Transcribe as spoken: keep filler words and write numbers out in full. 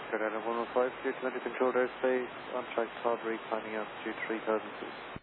Oscar Delta one one five, clear to enter controlled airspace, on track Todd, replanning altitude three thousand feet.